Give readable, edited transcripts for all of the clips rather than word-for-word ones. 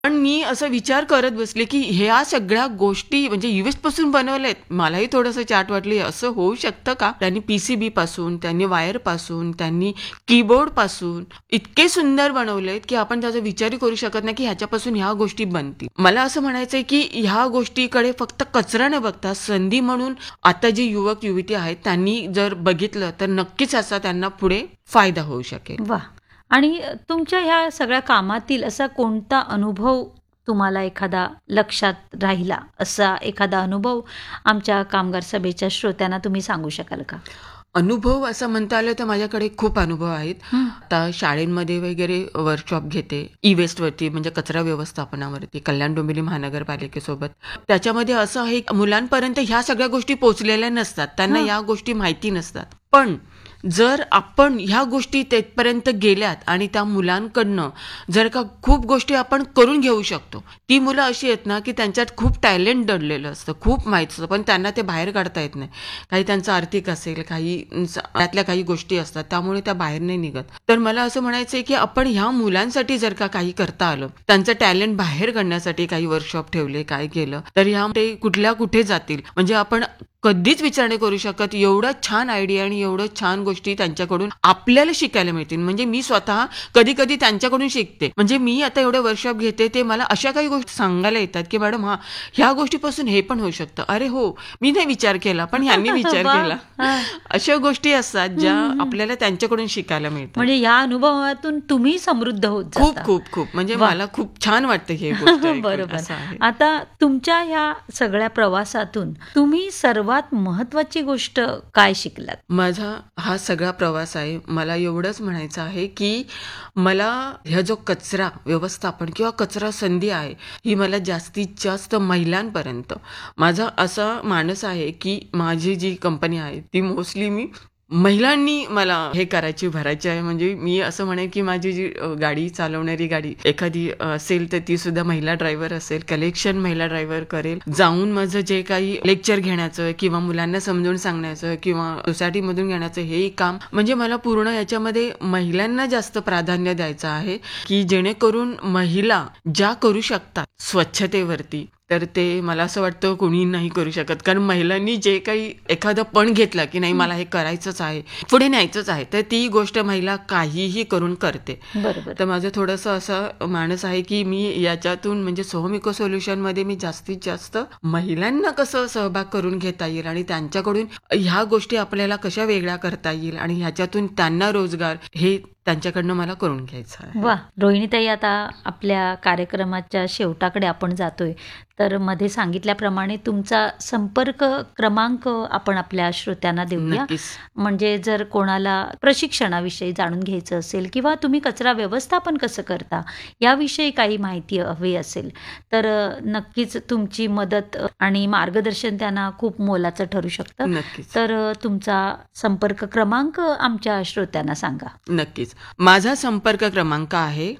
पण मी असं विचार करत बसले, की ह्या सगळ्या गोष्टी म्हणजे यूएसपासून बनवल्यात. मलाही थोडंसं चाट वाटली, असं होऊ शकतं का? त्यांनी पीसीबी पासून, त्यांनी वायर पासून, त्यांनी कीबोर्ड पासून इतके सुंदर बनवलेत, की आपण त्याचा विचारही करू शकत नाही, की ह्याच्यापासून ह्या गोष्टी बनतील. मला असं म्हणायचंय, की ह्या गोष्टीकडे फक्त कचरा न बघता संधी म्हणून आता जे युवक युवती आहेत त्यांनी जर बघितलं तर नक्कीच असा त्यांना पुढे फायदा होऊ शकेल. वा. आणि तुमच्या ह्या सगळ्या कामातील असा कोणता अनुभव तुम्हाला एखादा लक्षात राहिला, असा एखादा अनुभव आमच्या कामगार सभेच्या श्रोत्यांना तुम्ही सांगू शकाल का? अनुभव असं म्हणता आलं तर माझ्याकडे खूप अनुभव आहेत. हं. आता शाळेंमध्ये वगैरे वर्कशॉप घेते ई-वेस्टवरती म्हणजे कचरा व्यवस्थापनावरती कल्याण डोंबिवली महानगरपालिकेसोबत. त्याच्यामध्ये असं आहे मुलांपर्यंत ह्या सगळ्या गोष्टी पोहोचलेल्या नसतात. त्यांना हं. या गोष्टी माहिती नसतात. पण जर आपण ह्या गोष्टी तिथपर्यंत गेल्यात आणि त्या मुलांकडनं जर का खूप गोष्टी आपण करून घेऊ शकतो. ती मुलं अशी आहेत ना, की त्यांच्यात खूप टॅलेंट दडलेलं असतं, खूप माहीत असतं, पण त्यांना ते बाहेर काढता येत नाही. काही त्यांचं आर्थिक असेल, काही त्यातल्या काही गोष्टी असतात, त्यामुळे त्या बाहेर नाही निघत. तर मला असं म्हणायचंय, की आपण ह्या मुलांसाठी जर का काही करता आलं, त्यांचं टॅलेंट बाहेर काढण्यासाठी काही वर्कशॉप ठेवले, काय केलं, तर ह्या ते कुठल्या कुठे जातील. म्हणजे आपण कधीच विचार नाही करू शकत एवढं छान आयडिया आणि एवढं छान गोष्टी त्यांच्याकडून आपल्याला शिकायला मिळतील. म्हणजे मी स्वतः कधी कधी त्यांच्याकडून शिकते. म्हणजे मी आता एवढे वर्कशॉप घेते, ते मला अशा काही गोष्टी सांगायला येतात, की मॅडम ह्या गोष्टीपासून हे पण होऊ शकतं. अरे हो, मी नाही विचार केला पण ह्यांनी विचार वा. केला. हां. अशा गोष्टी असतात ज्या हं, हं. आपल्याला त्यांच्याकडून शिकायला मिळतात. म्हणजे या अनुभवातून तुम्ही समृद्ध होत खूप जाता. खूप खूप म्हणजे वा. मला खूप छान वाटतं हे गोष्ट ऐकून. बरोबर. असं आहे. आता तुमच्या ह्या सगळ्या प्रवासातून तुम्ही सर्वात महत्वाची गोष्ट काय शिकलात? माझा हा सगळा प्रवास आहे. मला एवढंच म्हणायचं आहे, की मला ह्या जो कचरा व्यवस्थापन किंवा कचरा संधी आहे, ही मला जास्तीत जास्त महिलांपर्यंत माझा असा मानस आहे, की माझी जी कंपनी आहे ती मोस्टली मी महिलांनी मला हे करायची भरायची आहे. म्हणजे मी असं म्हणेन, की माझी जी गाडी चालवणारी गाडी एखादी असेल तर ती सुद्धा महिला ड्रायव्हर असेल. कलेक्शन महिला ड्रायव्हर करेल. जाऊन माझं जे काही लेक्चर घेण्याचं किंवा मुलांना समजावून सांगण्याचं किंवा सोसायटीमधून घेण्याचं हे काम म्हणजे मला पूर्ण याच्यामध्ये महिलांना जास्त प्राधान्य द्यायचं आहे, की जेणेकरून महिला ज्या करू शकतात स्वच्छतेवरती, तर ते मला असं वाटतं कोणी नाही करू शकत. कारण महिलांनी जे काही एखादं पण घेतलं, की नाही मला हे करायचंच आहे, पुढे न्यायचंच आहे, तर ती गोष्ट महिला काहीही करून करते. बरोबर. तर माझं थोडंसं असं मानस आहे, की मी याच्यातून म्हणजे सोहम इको सोल्युशनमध्ये मी जास्तीत जास्त महिलांना कसं सहभाग करून घेता येईल आणि त्यांच्याकडून ह्या गोष्टी आपल्याला कशा वेगळ्या करता येईल आणि ह्याच्यातून त्यांना रोजगार हे त्यांच्याकडनं मला करून घ्यायचं आहे. वा. रोहिणीताई, आता आपल्या कार्यक्रमाच्या शेवटाकडे आपण जातोय. तर मध्ये सांगितल्याप्रमाणे तुमचा संपर्क क्रमांक आपण आपल्या श्रोत्यांना देऊया. नक्कीच. म्हणजे जर कोणाला प्रशिक्षणाविषयी जाणून घ्यायचं असेल किंवा तुम्ही कचरा व्यवस्थापन कसं करता याविषयी काही माहिती हवी असेल तर नक्कीच तुमची मदत आणि मार्गदर्शन त्यांना खूप मोलाचं ठरू शकतं. नक्कीच. तर तुमचा संपर्क क्रमांक आमच्या श्रोत्यांना सांगा. नक्कीच. माझा संपर्क क्रमांक आहे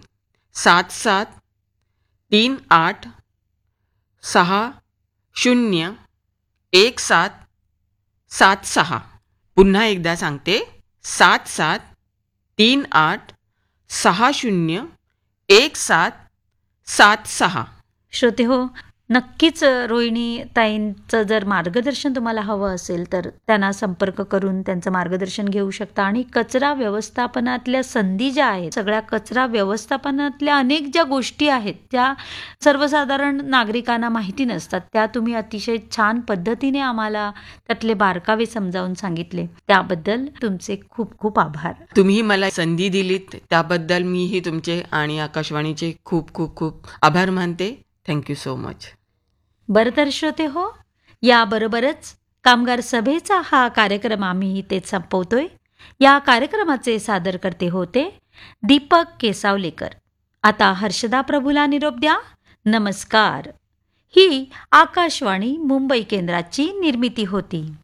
7738601776. पुन्हा एकदा सांगते 7738601776. श्रोते हो, नक्कीच रोहिणी ताईंचं जर मार्गदर्शन तुम्हाला हवं असेल तर त्यांना संपर्क करून त्यांचं मार्गदर्शन घेऊ शकता. आणि कचरा व्यवस्थापनातल्या संधी ज्या आहेत, सगळ्या कचरा व्यवस्थापनातल्या अनेक ज्या गोष्टी आहेत त्या सर्वसाधारण नागरिकांना माहिती नसतात, त्या तुम्ही अतिशय छान पद्धतीने आम्हाला त्यातले बारकावे समजावून सांगितले. त्याबद्दल तुमचे खूप खूप आभार. तुम्ही मला संधी दिलीत त्याबद्दल मीही तुमचे आणि आकाशवाणीचे खूप खूप खूप आभार मानते. Thank you so much. बरं तर श्रोते हो, याबरोबरच कामगार सभेचा हा कार्यक्रम आम्ही इथेच संपवतोय. या कार्यक्रमाचे सादरकर्ते होते दीपक केसावलेकर. आता हर्षदा प्रभूला निरोप द्या. नमस्कार. ही आकाशवाणी मुंबई केंद्राची निर्मिती होती.